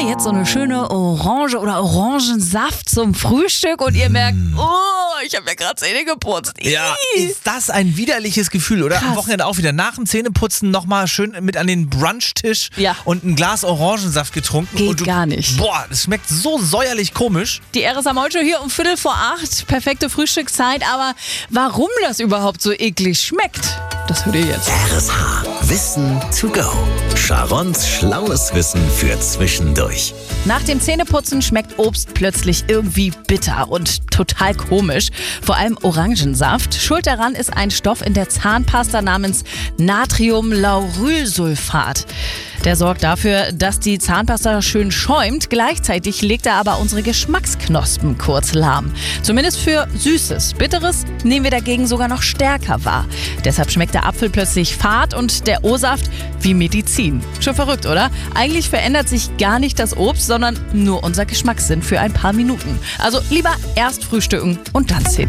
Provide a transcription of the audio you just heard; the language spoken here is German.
jetzt so eine schöne Orange oder Orangensaft zum Frühstück und ihr merkt, ich habe ja gerade Zähne geputzt. Ja, ist das ein widerliches Gefühl, oder? Krass. Am Wochenende auch wieder nach dem Zähneputzen nochmal schön mit an den Brunchtisch und ein Glas Orangensaft getrunken. Geht gar nicht. Boah, das schmeckt so säuerlich komisch. Die RSA Mojo hier um 7:45, perfekte Frühstückszeit, aber warum das überhaupt so eklig schmeckt, das hört ihr jetzt. RSH Wissen to go. Sharons schlaues Wissen für zwischendurch. Nach dem Zähneputzen schmeckt Obst plötzlich irgendwie bitter und total komisch. Vor allem Orangensaft. Schuld daran ist ein Stoff in der Zahnpasta namens Natriumlaurylsulfat. Der sorgt dafür, dass die Zahnpasta schön schäumt. Gleichzeitig legt er aber unsere Geschmacksknospen kurz lahm. Zumindest für Süßes. Bitteres nehmen wir dagegen sogar noch stärker wahr. Deshalb schmeckt der Apfel plötzlich fad und der O-Saft wie Medizin. Schon verrückt, oder? Eigentlich verändert sich gar nicht das Obst, sondern nur unser Geschmackssinn für ein paar Minuten. Also lieber erst frühstücken und dann Zähne